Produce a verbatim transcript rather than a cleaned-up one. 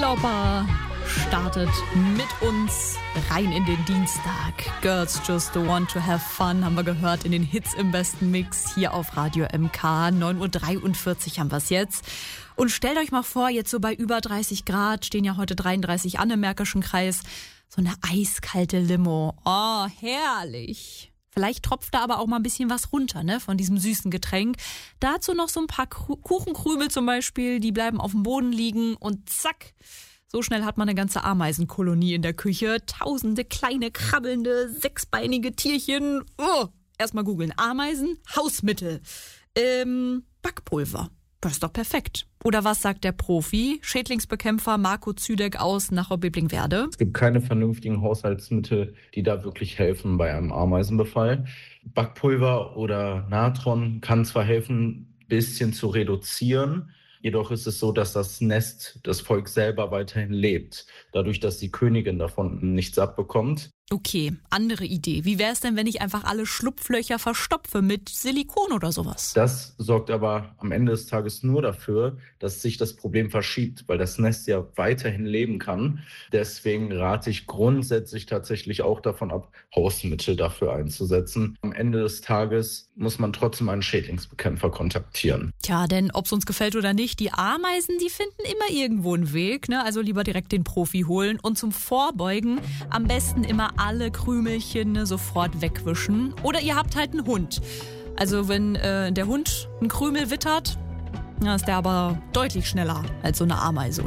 Lauper startet mit uns rein in den Dienstag. Girls Just Want to Have Fun haben wir gehört in den Hits im besten Mix hier auf Radio M K. neun Uhr dreiundvierzig haben wir es jetzt. Und stellt euch mal vor, jetzt so bei über dreißig Grad, stehen ja heute dreiunddreißig an im Märkischen Kreis, so eine eiskalte Limo. Oh, herrlich. Vielleicht tropft da aber auch mal ein bisschen was runter, ne, von diesem süßen Getränk. Dazu noch so ein paar Kuchenkrümel zum Beispiel, die bleiben auf dem Boden liegen und zack, so schnell hat man eine ganze Ameisenkolonie in der Küche. Tausende kleine, krabbelnde, sechsbeinige Tierchen. Oh, erstmal googeln. Ameisen, Hausmittel, ähm, Backpulver. Das ist doch perfekt. Oder was sagt der Profi? Schädlingsbekämpfer Marco Züdeck aus Nachau-Biblingenwerder. Es gibt keine vernünftigen Haushaltsmittel, die da wirklich helfen bei einem Ameisenbefall. Backpulver oder Natron kann zwar helfen, ein bisschen zu reduzieren, jedoch ist es so, dass das Nest, das Volk selber weiterhin lebt, dadurch, dass die Königin davon nichts abbekommt. Okay, andere Idee. Wie wäre es denn, wenn ich einfach alle Schlupflöcher verstopfe mit Silikon oder sowas? Das sorgt aber am Ende des Tages nur dafür, dass sich das Problem verschiebt, weil das Nest ja weiterhin leben kann. Deswegen rate ich grundsätzlich tatsächlich auch davon ab, Hausmittel dafür einzusetzen. Am Ende des Tages muss man trotzdem einen Schädlingsbekämpfer kontaktieren. Tja, denn ob es uns gefällt oder nicht, die Ameisen, die finden immer irgendwo einen Weg, ne? Also lieber direkt den Profi holen und zum Vorbeugen am besten immer alle Krümelchen ne, sofort wegwischen. Oder ihr habt halt einen Hund. Also wenn äh, der Hund einen Krümel wittert, dann ist der aber deutlich schneller als so eine Ameise.